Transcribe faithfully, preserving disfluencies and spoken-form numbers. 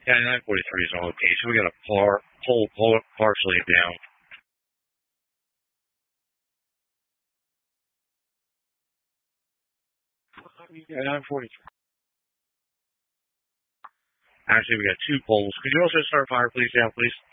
Yeah, nine forty-three is on location. We got a par, pole, pole partially down. Yeah, nine forty-three. Actually, we got two poles. Could you also start fire, please, down, please?